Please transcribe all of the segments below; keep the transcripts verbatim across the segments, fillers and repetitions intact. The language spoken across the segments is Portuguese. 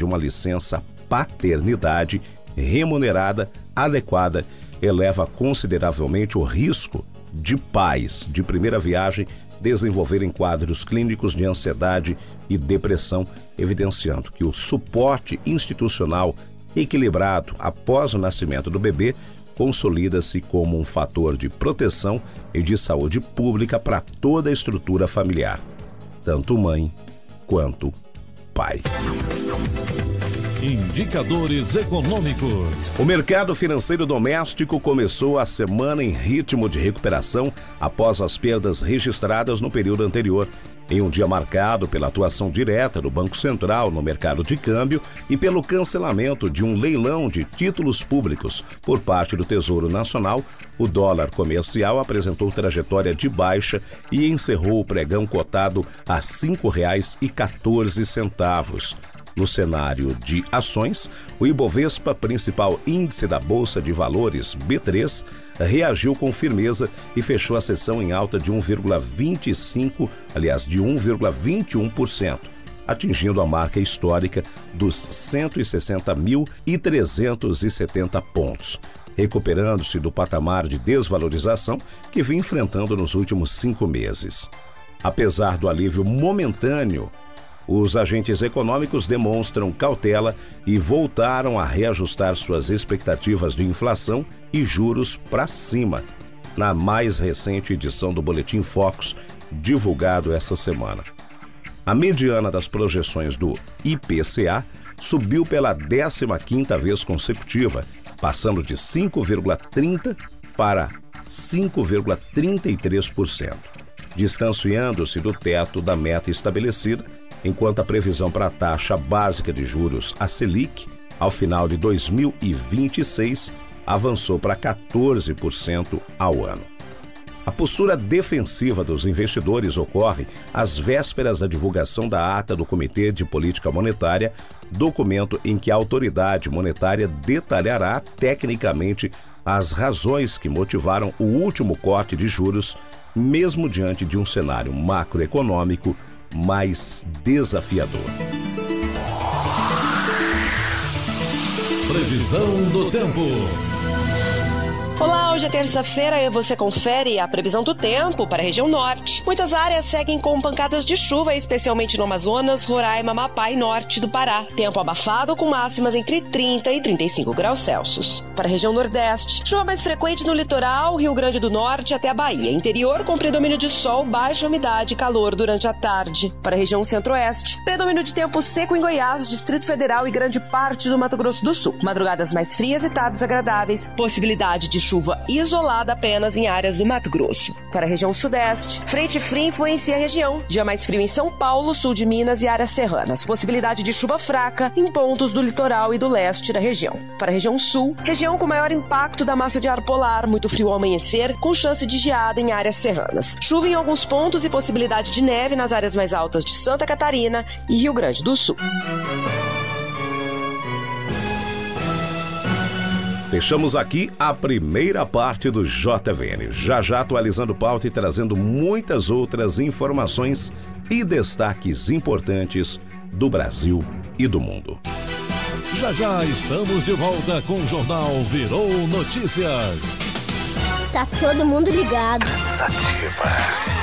de uma licença paternidade remunerada adequada eleva consideravelmente o risco de pais de primeira viagem desenvolverem quadros clínicos de ansiedade e depressão, evidenciando que o suporte institucional equilibrado após o nascimento do bebê consolida-se como um fator de proteção e de saúde pública para toda a estrutura familiar, tanto mãe quanto pai. Indicadores econômicos. O mercado financeiro doméstico começou a semana em ritmo de recuperação após as perdas registradas no período anterior, em um dia marcado pela atuação direta do Banco Central no mercado de câmbio e pelo cancelamento de um leilão de títulos públicos por parte do Tesouro Nacional. O dólar comercial apresentou trajetória de baixa e encerrou o pregão cotado a cinco reais e quatorze centavos. No cenário de ações, o Ibovespa, principal índice da Bolsa de Valores B três, reagiu com firmeza e fechou a sessão em alta de um vírgula vinte e cinco, aliás, de um vírgula vinte e um por cento, atingindo a marca histórica dos cento e sessenta mil trezentos e setenta pontos, recuperando-se do patamar de desvalorização que vinha enfrentando nos últimos cinco meses. Apesar do alívio momentâneo, os agentes econômicos demonstram cautela e voltaram a reajustar suas expectativas de inflação e juros para cima, na mais recente edição do Boletim Focus, divulgado essa semana. A mediana das projeções do I P C A subiu pela décima quinta vez consecutiva, passando de cinco vírgula trinta por cento para cinco vírgula trinta e três por cento, distanciando-se do teto da meta estabelecida, enquanto a previsão para a taxa básica de juros, a Selic, ao final de dois mil e vinte e seis, avançou para quatorze por cento ao ano. A postura defensiva dos investidores ocorre às vésperas da divulgação da ata do Comitê de Política Monetária, documento em que a autoridade monetária detalhará tecnicamente as razões que motivaram o último corte de juros, mesmo diante de um cenário macroeconômico mais desafiador. Previsão do tempo. Olá, hoje é terça-feira e você confere a previsão do tempo para a região norte. Muitas áreas seguem com pancadas de chuva, especialmente no Amazonas, Roraima, Amapá e norte do Pará. Tempo abafado com máximas entre trinta e trinta e cinco graus Celsius. Para a região nordeste, chuva mais frequente no litoral, Rio Grande do Norte até a Bahia. Interior com predomínio de sol, baixa umidade e calor durante a tarde. Para a região centro-oeste, predomínio de tempo seco em Goiás, Distrito Federal e grande parte do Mato Grosso do Sul. Madrugadas mais frias e tardes agradáveis. Possibilidade de chuva isolada apenas em áreas do Mato Grosso. Para a região sudeste, frente fria influencia a região. Dia mais frio em São Paulo, sul de Minas e áreas serranas. Possibilidade de chuva fraca em pontos do litoral e do leste da região. Para a região sul, região com maior impacto da massa de ar polar, muito frio ao amanhecer, com chance de geada em áreas serranas. Chuva em alguns pontos e possibilidade de neve nas áreas mais altas de Santa Catarina e Rio Grande do Sul. Fechamos aqui a primeira parte do J V N. Já já atualizando pauta e trazendo muitas outras informações e destaques importantes do Brasil e do mundo. Já já estamos de volta com o Jornal Virou Notícias. Tá todo mundo ligado. Transativa.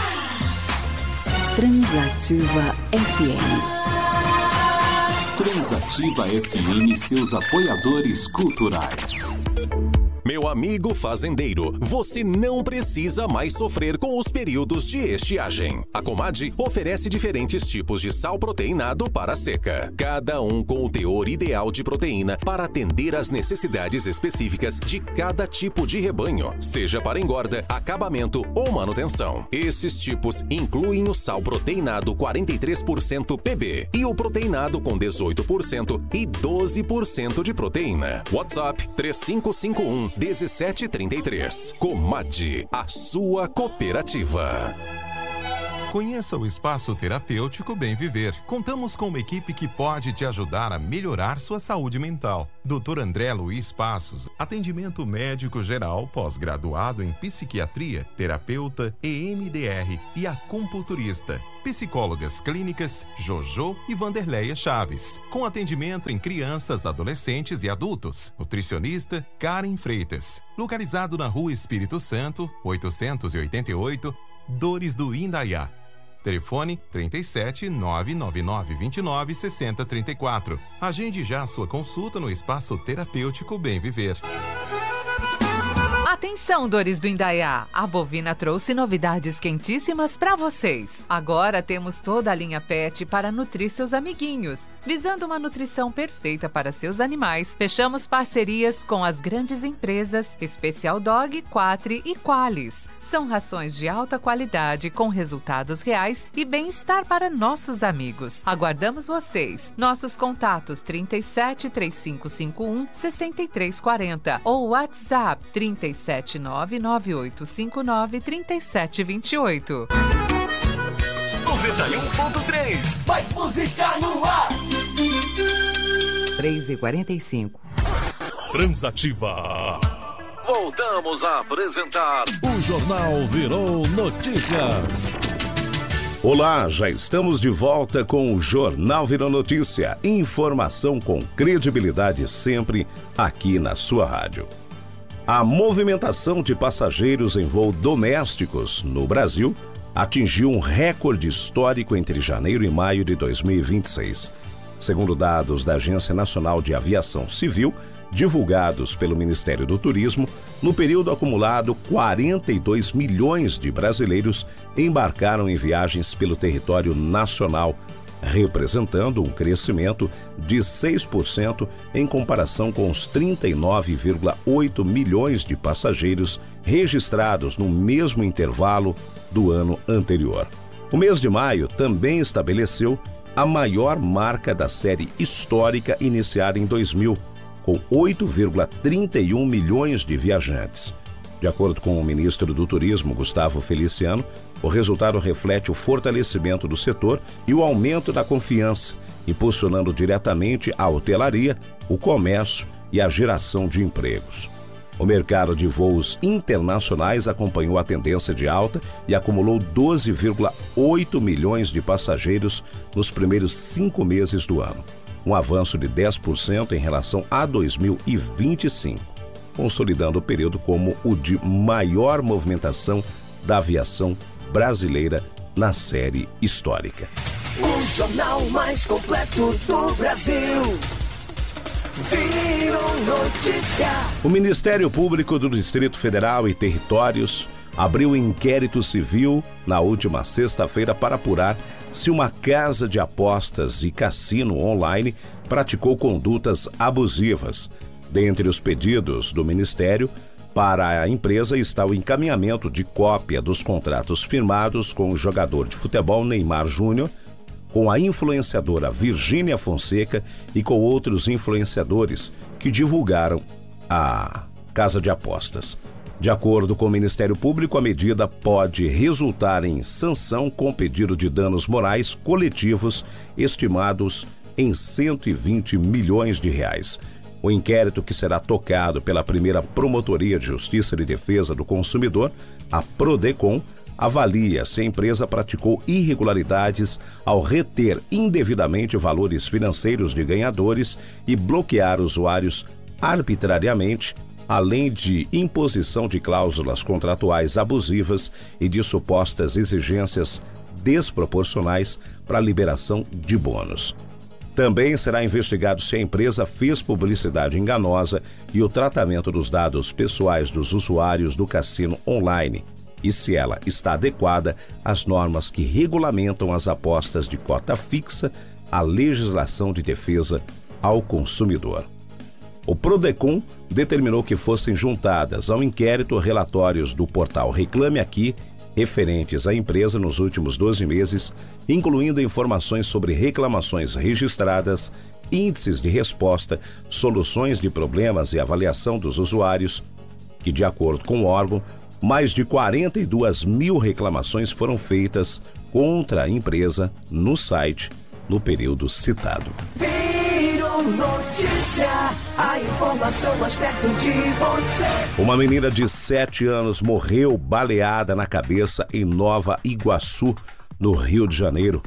Transativa F M. Transativa F M e seus apoiadores culturais. Meu amigo fazendeiro, você não precisa mais sofrer com os períodos de estiagem. A Comad oferece diferentes tipos de sal proteinado para a seca, cada um com o teor ideal de proteína para atender às necessidades específicas de cada tipo de rebanho, seja para engorda, acabamento ou manutenção. Esses tipos incluem o sal proteinado quarenta e três por cento P B e o proteinado com dezoito por cento e doze por cento de proteína. WhatsApp três cinco cinco um, um sete três três. Comad, a sua cooperativa. Conheça o Espaço Terapêutico Bem Viver. Contamos com uma equipe que pode te ajudar a melhorar sua saúde mental. doutor André Luiz Passos, atendimento médico geral, pós-graduado em psiquiatria, terapeuta, E M D R e acupunturista. Psicólogas clínicas Jojo e Vanderleia Chaves, com atendimento em crianças, adolescentes e adultos. Nutricionista Karen Freitas, localizado na Rua Espírito Santo, oitocentos e oitenta e oito, Dores do Indaiá. Telefone trinta e sete, nove nove nove, vinte e nove, sessenta, trinta e quatro. Agende já a sua consulta no Espaço Terapêutico Bem Viver. Atenção, Dores do Indaiá! A Bovina trouxe novidades quentíssimas para vocês. Agora temos toda a linha Pet para nutrir seus amiguinhos. Visando uma nutrição perfeita para seus animais, fechamos parcerias com as grandes empresas Special Dog, Quatri e Qualis. São rações de alta qualidade com resultados reais e bem-estar para nossos amigos. Aguardamos vocês. Nossos contatos trinta e sete, trinta e cinco cinquenta e um, sessenta e três quarenta ou WhatsApp trinta e sete, nove nove oito cinco nove, trinta e sete vinte e oito. noventa e um ponto três. Mais música no ar. três e quarenta e cinco. Transativa. Voltamos a apresentar o Jornal Virou Notícias. Olá, já estamos de volta com o Jornal Virou Notícia. Informação com credibilidade sempre aqui na sua rádio. A movimentação de passageiros em voo domésticos no Brasil atingiu um recorde histórico entre janeiro e maio de dois mil e vinte e seis. Segundo dados da Agência Nacional de Aviação Civil, divulgados pelo Ministério do Turismo, no período acumulado, quarenta e dois milhões de brasileiros embarcaram em viagens pelo território nacional, representando um crescimento de seis por cento em comparação com os trinta e nove vírgula oito milhões de passageiros registrados no mesmo intervalo do ano anterior. O mês de maio também estabeleceu a maior marca da série histórica iniciada em dois mil, com oito vírgula trinta e um milhões de viajantes. De acordo com o ministro do Turismo, Gustavo Feliciano, o resultado reflete o fortalecimento do setor e o aumento da confiança, impulsionando diretamente a hotelaria, o comércio e a geração de empregos. O mercado de voos internacionais acompanhou a tendência de alta e acumulou doze vírgula oito milhões de passageiros nos primeiros cinco meses do ano, um avanço de dez por cento em relação a dois mil e vinte e cinco, consolidando o período como o de maior movimentação da aviação brasileira na série histórica. O jornal mais completo do Brasil. Virou Notícia. O Ministério Público do Distrito Federal e Territórios abriu um inquérito civil na última sexta-feira para apurar se uma casa de apostas e cassino online praticou condutas abusivas. Dentre os pedidos do Ministério, para a empresa está o encaminhamento de cópia dos contratos firmados com o jogador de futebol Neymar Júnior, com a influenciadora Virgínia Fonseca e com outros influenciadores que divulgaram a casa de apostas. De acordo com o Ministério Público, a medida pode resultar em sanção com pedido de danos morais coletivos estimados em cento e vinte milhões de reais. O inquérito, que será tocado pela primeira Promotoria de Justiça de Defesa do Consumidor, a Prodecon, avalia se a empresa praticou irregularidades ao reter indevidamente valores financeiros de ganhadores e bloquear usuários arbitrariamente, além de imposição de cláusulas contratuais abusivas e de supostas exigências desproporcionais para a liberação de bônus. Também será investigado se a empresa fez publicidade enganosa e o tratamento dos dados pessoais dos usuários do cassino online e se ela está adequada às normas que regulamentam as apostas de cota fixa, à legislação de defesa ao consumidor. O Prodecon determinou que fossem juntadas ao inquérito relatórios do portal Reclame Aqui, referentes à empresa nos últimos doze meses, incluindo informações sobre reclamações registradas, índices de resposta, soluções de problemas e avaliação dos usuários, que, de acordo com o órgão, mais de quarenta e duas mil reclamações foram feitas contra a empresa no site no período citado. Virou notícia, a informação mais perto de você. Uma menina de sete anos morreu baleada na cabeça em Nova Iguaçu, no Rio de Janeiro.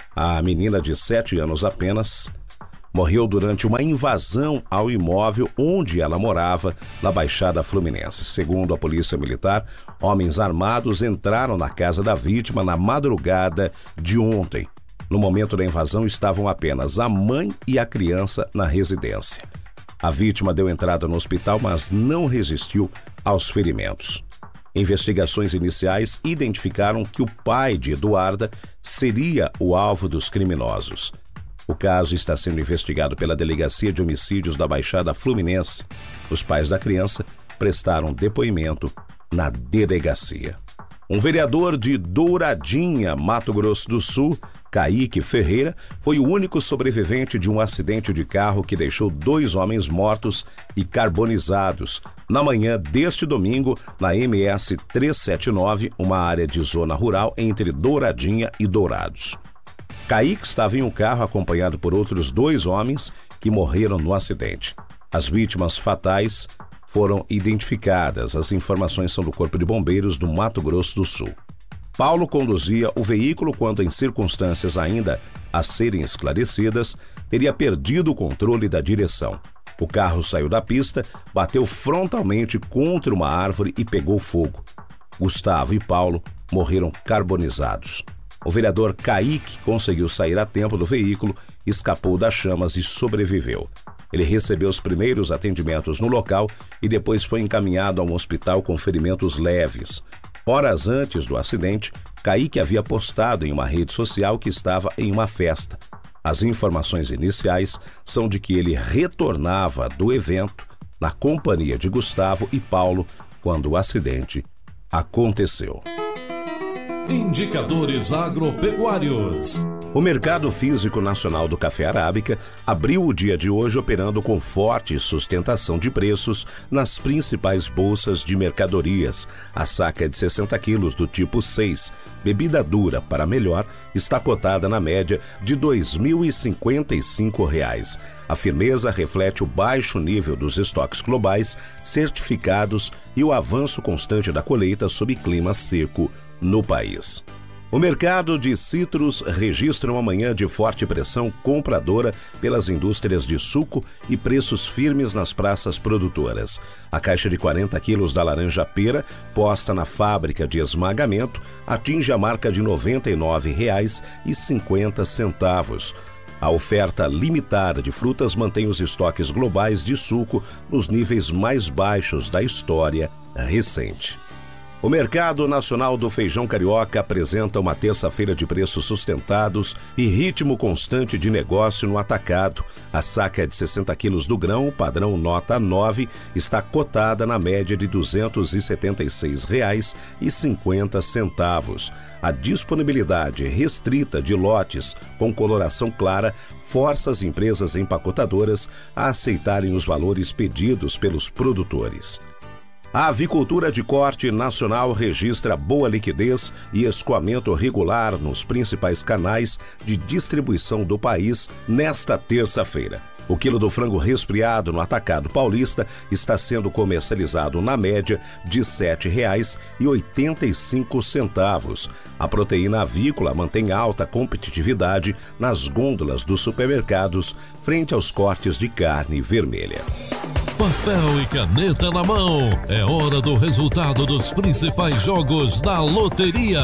A menina de sete anos apenas morreu durante uma invasão ao imóvel onde ela morava, na Baixada Fluminense. Segundo a Polícia Militar, homens armados entraram na casa da vítima na madrugada de ontem. No momento da invasão estavam apenas a mãe e a criança na residência. A vítima deu entrada no hospital, mas não resistiu aos ferimentos. Investigações iniciais identificaram que o pai de Eduarda seria o alvo dos criminosos. O caso está sendo investigado pela Delegacia de Homicídios da Baixada Fluminense. Os pais da criança prestaram depoimento na delegacia. Um vereador de Douradinha, Mato Grosso do Sul, Kaique Ferreira, foi o único sobrevivente de um acidente de carro que deixou dois homens mortos e carbonizados na manhã deste domingo na M S trezentos e setenta e nove, uma área de zona rural entre Douradinha e Dourados. Kaique estava em um carro acompanhado por outros dois homens que morreram no acidente. As vítimas fatais foram identificadas. As informações são do Corpo de Bombeiros do Mato Grosso do Sul. Paulo conduzia o veículo quando, em circunstâncias ainda a serem esclarecidas, teria perdido o controle da direção. O carro saiu da pista, bateu frontalmente contra uma árvore e pegou fogo. Gustavo e Paulo morreram carbonizados. O vereador Kaique conseguiu sair a tempo do veículo, escapou das chamas e sobreviveu. Ele recebeu os primeiros atendimentos no local e depois foi encaminhado a um hospital com ferimentos leves. Horas antes do acidente, Kaique havia postado em uma rede social que estava em uma festa. As informações iniciais são de que ele retornava do evento na companhia de Gustavo e Paulo quando o acidente aconteceu. Indicadores agropecuários. O Mercado Físico Nacional do Café Arábica abriu o dia de hoje operando com forte sustentação de preços nas principais bolsas de mercadorias. A saca de sessenta quilos do tipo seis, bebida dura para melhor, está cotada na média de dois mil e cinquenta e cinco reais. A firmeza reflete o baixo nível dos estoques globais certificados e o avanço constante da colheita sob clima seco no país. O mercado de citros registra uma manhã de forte pressão compradora pelas indústrias de suco e preços firmes nas praças produtoras. A caixa de quarenta quilos da laranja pera, posta na fábrica de esmagamento, atinge a marca de noventa e nove reais e cinquenta centavos. A oferta limitada de frutas mantém os estoques globais de suco nos níveis mais baixos da história recente. O Mercado Nacional do Feijão Carioca apresenta uma terça-feira de preços sustentados e ritmo constante de negócio no atacado. A saca de sessenta quilos do grão, padrão nota nove, está cotada na média de duzentos e setenta e seis reais e cinquenta centavos. A disponibilidade restrita de lotes com coloração clara força as empresas empacotadoras a aceitarem os valores pedidos pelos produtores. A avicultura de corte nacional registra boa liquidez e escoamento regular nos principais canais de distribuição do país nesta terça-feira. O quilo do frango resfriado no atacado paulista está sendo comercializado na média de sete reais e oitenta e cinco centavos. A proteína avícola mantém alta competitividade nas gôndolas dos supermercados frente aos cortes de carne vermelha. Papel e caneta na mão. É hora do resultado dos principais jogos da loteria.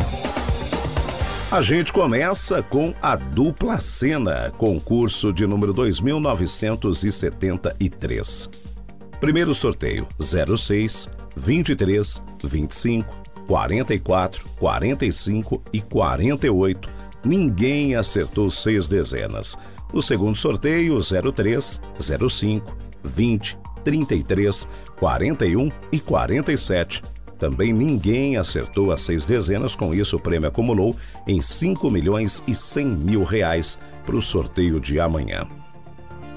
A gente começa com a Dupla Sena, concurso de número dois mil novecentos e setenta e três. Primeiro sorteio: zero seis, vinte e três, vinte e cinco, quarenta e quatro, quarenta e cinco e quarenta e oito. Ninguém acertou seis dezenas. No segundo sorteio: zero três, zero cinco, vinte, trinta e três, quarenta e um e quarenta e sete. Também ninguém acertou as seis dezenas, com isso o prêmio acumulou em cinco milhões e cem mil reais para o sorteio de amanhã.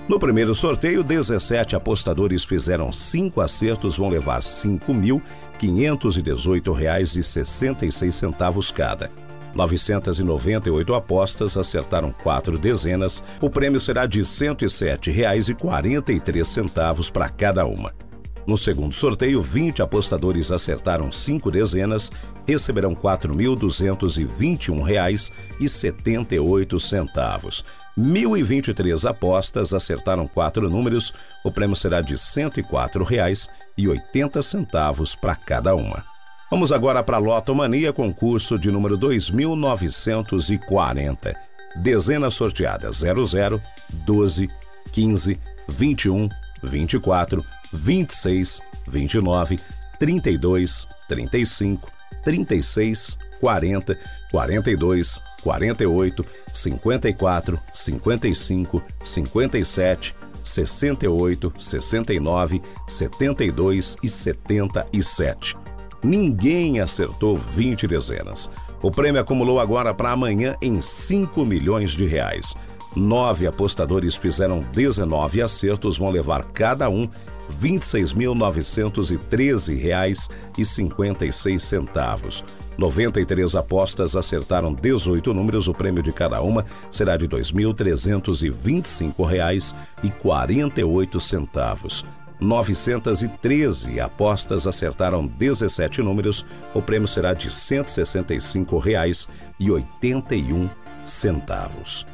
No primeiro sorteio, dezessete apostadores fizeram cinco acertos, vão levar cinco mil quinhentos e dezoito reais e sessenta e seis centavos cada. novecentas e noventa e oito apostas acertaram quatro dezenas. O prêmio será de cento e sete reais e quarenta e três centavos para cada uma. No segundo sorteio, vinte apostadores acertaram cinco dezenas, receberão quatro mil duzentos e vinte e um reais e setenta e oito centavos. mil e vinte e três apostas acertaram quatro números. O prêmio será de cento e quatro reais e oitenta centavos para cada uma. Vamos agora para a Lotomania, concurso de número dois mil novecentos e quarenta. Dezenas sorteadas: zero zero, doze, quinze, vinte e um, vinte e quatro, vinte e seis, vinte e nove, trinta e dois, trinta e cinco, trinta e seis, quarenta, quarenta e dois, quarenta e oito, cinquenta e quatro, cinquenta e cinco, cinquenta e sete, sessenta e oito, sessenta e nove, setenta e dois e setenta e sete. Ninguém acertou vinte dezenas. O prêmio acumulou agora para amanhã em cinco milhões de reais. Nove apostadores fizeram dezenove acertos, vão levar cada um vinte e seis mil novecentos e treze reais e cinquenta e seis centavos. noventa e três apostas acertaram dezoito números, o prêmio de cada uma será de dois mil trezentos e vinte e cinco reais e quarenta e oito centavos. novecentas e treze apostas acertaram dezessete números, o prêmio será de cento e sessenta e cinco reais e oitenta e um centavos.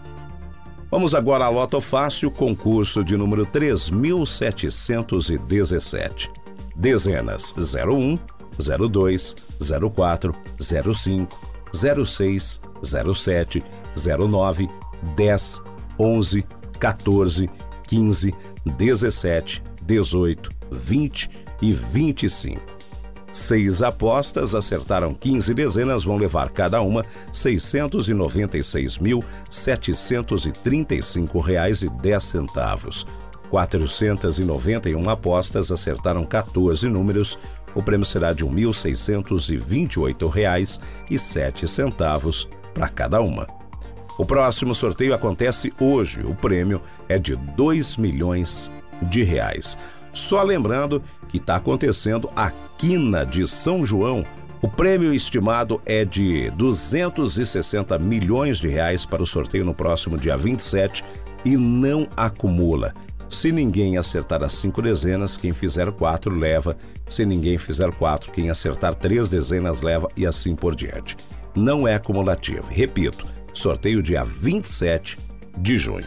Vamos agora ao Loto Fácil, concurso de número três mil setecentos e dezessete. Dezenas: zero um, zero dois, zero quatro, zero cinco, zero seis, zero sete, zero nove, dez, onze, quatorze, quinze, dezessete, dezoito, vinte e vinte e cinco. Seis apostas acertaram quinze dezenas, vão levar cada uma seiscentos e noventa e seis mil setecentos e trinta e cinco reais e dez centavos. quatrocentas e noventa e uma apostas acertaram quatorze números, o prêmio será de mil seiscentos e vinte e oito reais e sete centavos para cada uma. O próximo sorteio acontece hoje, o prêmio é de dois milhões de reais. Só lembrando que está acontecendo a Quina de São João. O prêmio estimado é de duzentos e sessenta milhões de reais para o sorteio no próximo dia vinte e sete e não acumula. Se ninguém acertar as cinco dezenas, quem fizer quatro leva. Se ninguém fizer quatro, quem acertar três dezenas leva e assim por diante. Não é acumulativo. Repito, sorteio dia vinte e sete de junho.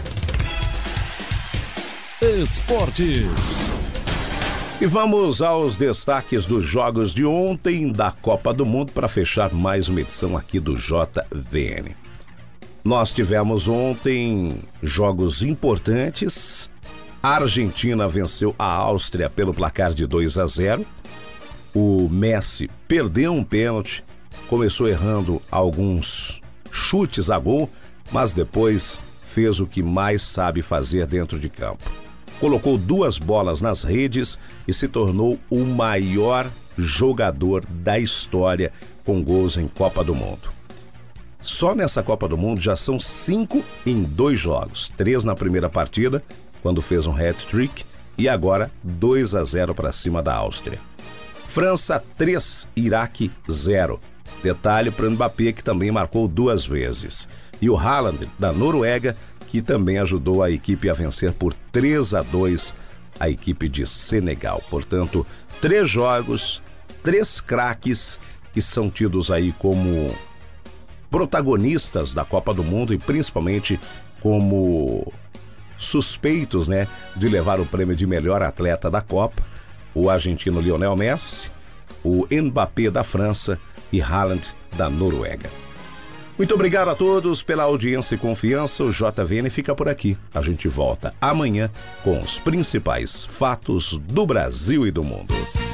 Esportes. E vamos aos destaques dos jogos de ontem da Copa do Mundo para fechar mais uma edição aqui do J V N. Nós tivemos ontem jogos importantes. A Argentina venceu a Áustria pelo placar de dois a zero. O Messi perdeu um pênalti, começou errando alguns chutes a gol, mas depois fez o que mais sabe fazer dentro de campo. Colocou duas bolas nas redes e se tornou o maior jogador da história com gols em Copa do Mundo. Só nessa Copa do Mundo já são cinco em dois jogos. Três na primeira partida, quando fez um hat-trick, e agora dois a zero para cima da Áustria. França três, Iraque zero. Detalhe para o Mbappé, que também marcou duas vezes. E o Haaland, da Noruega, que também ajudou a equipe a vencer por três a dois a equipe de Senegal. Portanto, três jogos, três craques que são tidos aí como protagonistas da Copa do Mundo e principalmente como suspeitos, né, de levar o prêmio de melhor atleta da Copa. O argentino Lionel Messi, o Mbappé da França e Haaland da Noruega. Muito obrigado a todos pela audiência e confiança. O J V N fica por aqui. A gente volta amanhã com os principais fatos do Brasil e do mundo.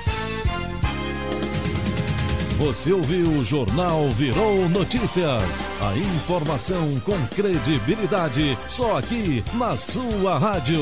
Você ouviu o Jornal Virou Notícias. A informação com credibilidade só aqui na sua rádio.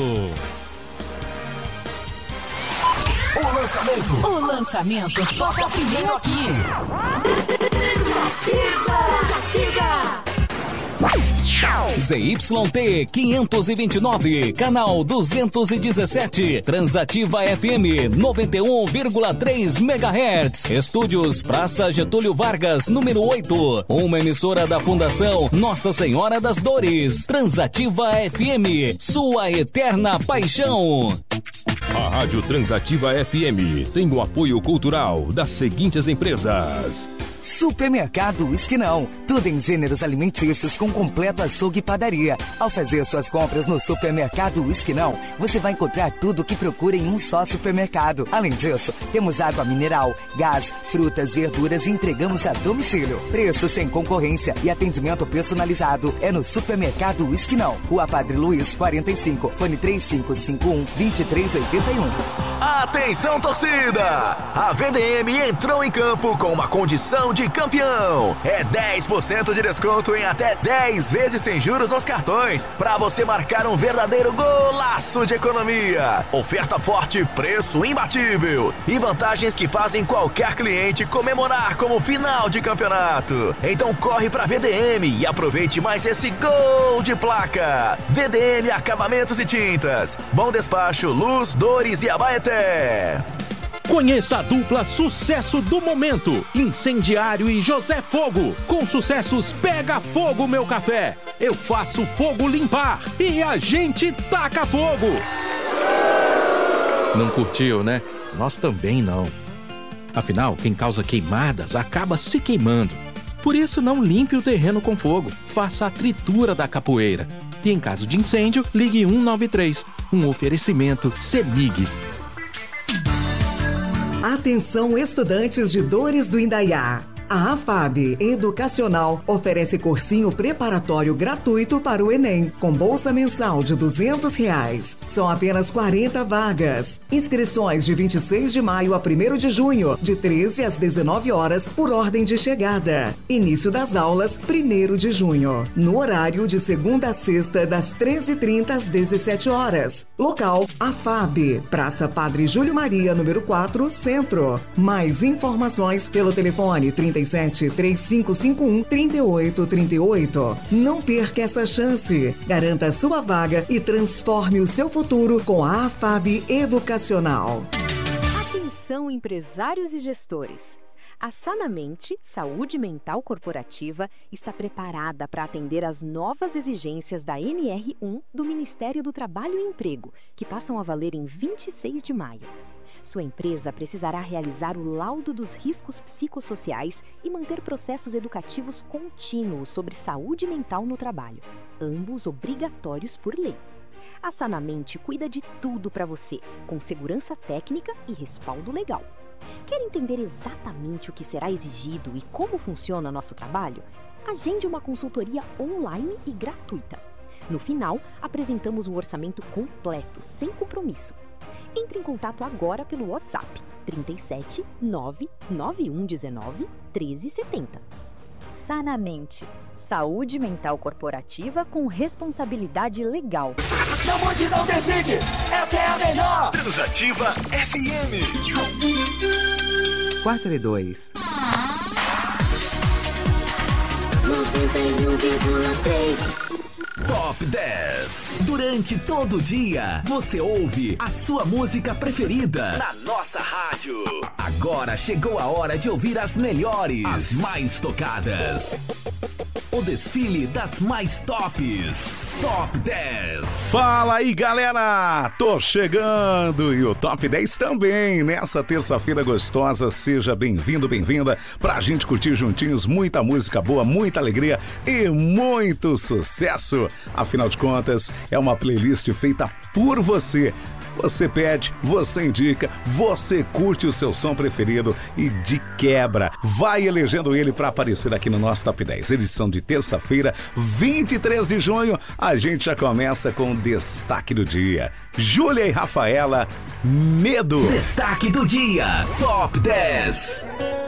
O lançamento. O lançamento toca primeiro aqui. Ativa! Ativa! Z Y T quinhentos e vinte e nove, canal duzentos e dezessete, Transativa F M noventa e um vírgula três megahertz, estúdios Praça Getúlio Vargas, número oito, uma emissora da Fundação Nossa Senhora das Dores. Transativa F M, sua eterna paixão. A Rádio Transativa F M tem o apoio cultural das seguintes empresas: Supermercado Esquinão, tudo em gêneros alimentícios com completo açougue e padaria. Ao fazer suas compras no Supermercado Esquinão, você vai encontrar tudo o que procura em um só supermercado. Além disso, temos água mineral, gás, frutas, verduras e entregamos a domicílio. Preço sem concorrência e atendimento personalizado é no Supermercado Esquinão, Rua Padre Luiz, quarenta e cinco, fone três cinco cinco um, dois três oito um. Atenção, torcida! A V D M entrou em campo com uma condição de campeão. É dez por cento de desconto em até dez vezes sem juros nos cartões, para você marcar um verdadeiro golaço de economia. Oferta forte, preço imbatível e vantagens que fazem qualquer cliente comemorar como final de campeonato. Então corre pra V D M e aproveite mais esse gol de placa. V D M Acabamentos e Tintas, Bom Despacho, Luz, Dores e Abaeté. Conheça a dupla sucesso do momento, Incendiário e José Fogo. Com sucessos Pega Fogo Meu Café, Eu Faço Fogo Limpar e A Gente Taca Fogo. Não curtiu, né? Nós também não. Afinal, quem causa queimadas acaba se queimando. Por isso, não limpe o terreno com fogo. Faça a tritura da capoeira. E em caso de incêndio, ligue um nove três. Um oferecimento CEMIG. Atenção, estudantes de Dores do Indaiá. A AFAB Educacional oferece cursinho preparatório gratuito para o Enem, com bolsa mensal de duzentos reais. São apenas quarenta vagas. Inscrições de vinte e seis de maio a primeiro de junho, de treze às dezenove horas, por ordem de chegada. Início das aulas, primeiro de junho. No horário de segunda a sexta, das treze e trinta às dezessete horas. Local, AFAB, Praça Padre Júlio Maria, número quatro, Centro. Mais informações pelo telefone trinta e sete, três cinco cinco um, três oito três oito. Não perca essa chance. Garanta a sua vaga e transforme o seu futuro com a AFAB Educacional. Atenção, empresários e gestores. A Sanamente, Saúde Mental Corporativa, está preparada para atender às novas exigências da N R um do Ministério do Trabalho e Emprego, que passam a valer em vinte e seis de maio. Sua empresa precisará realizar o laudo dos riscos psicossociais e manter processos educativos contínuos sobre saúde mental no trabalho, ambos obrigatórios por lei. A Sanamente cuida de tudo para você, com segurança técnica e respaldo legal. Quer entender exatamente o que será exigido e como funciona nosso trabalho? Agende uma consultoria online e gratuita. No final, apresentamos um orçamento completo, sem compromisso. Entre em contato agora pelo WhatsApp trinta e sete, nove nove um um, treze setenta. Sanamente. Saúde mental corporativa com responsabilidade legal. Não mude, não desligue! Essa é a melhor! Transativa F M. quatro e dois. noventa e um vírgula três. Top dez. Durante todo o dia, você ouve a sua música preferida na nossa rádio. Agora chegou a hora de ouvir as melhores, as mais tocadas. O desfile das mais tops. Top dez. Fala aí, galera! Tô chegando e o Top dez também. Nessa terça-feira gostosa, seja bem-vindo, bem-vinda pra gente curtir juntinhos muita música boa, muita alegria e muito sucesso. Afinal de contas, é uma playlist feita por você. Você pede, você indica, você curte o seu som preferido e de quebra vai elegendo ele para aparecer aqui no nosso Top dez. Edição de terça-feira, vinte e três de junho, a gente já começa com o destaque do dia. Júlia e Rafaela, Medo. Destaque do dia, Top dez.